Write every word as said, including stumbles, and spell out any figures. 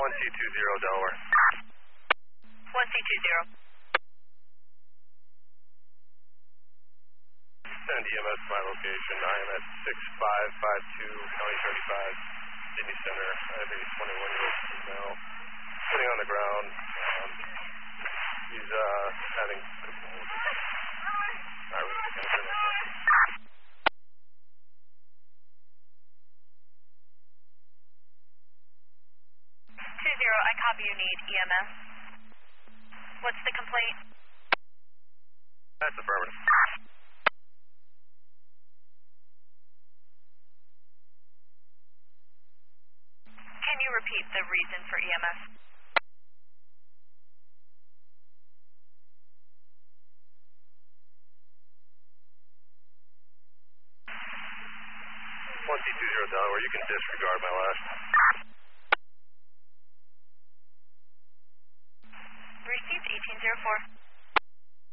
one C two zero Delaware. one C two zero. Send E M S to my location. I am at six five five two County thirty-five, Sydney Center. I have a twenty-one year old female sitting on the ground. Um, she's uh, having not really picking up her much. Two zero, I copy you need E M S. What's the complaint? That's affirmative. Can you repeat the reason for E M S? one C two zero Delaware, you can disregard my last. Received eighteen zero four.